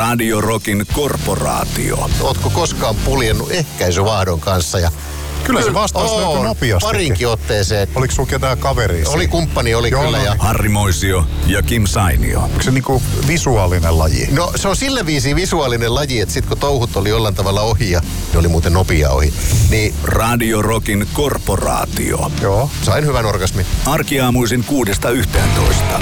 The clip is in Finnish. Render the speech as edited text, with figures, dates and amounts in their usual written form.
Radio Rockin korporaatio. Ootko koskaan puljennut ehkäisyvahdon kanssa? Ja Kyllä se vastaus löytyi nopeasti. Parinkin otteeseen. Oliko sulla ketään kaveria? Oli kumppani, Joo, kyllä. no Ja... niin. Harri Moisio ja Kim Sainio. Onko se niinku visuaalinen laji? No se on sillä viisi visuaalinen laji, että sit kun touhut oli jollain tavalla ohi ja ne oli muuten nopea ohi, niin Radio Rockin korporaatio. Joo. sain hyvän orgasmin. Arkiaamuisin 6–11.